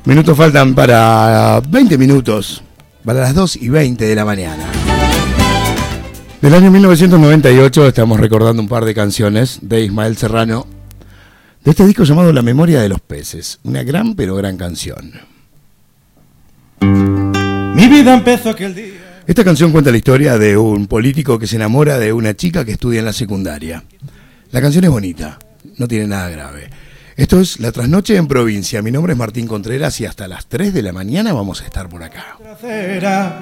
Minutos faltan para 20 minutos, para las 2:20 de la mañana. Del año 1998 estamos recordando un par de canciones de Ismael Serrano, de este disco llamado La memoria de los peces, una gran pero gran canción. Mi vida empezó aquel día. Esta canción cuenta la historia de un político que se enamora de una chica que estudia en la secundaria. La canción es bonita, no tiene nada grave. Esto es La Trasnoche en Provincia. Mi nombre es Martín Contreras y hasta las 3 de la mañana vamos a estar por acá.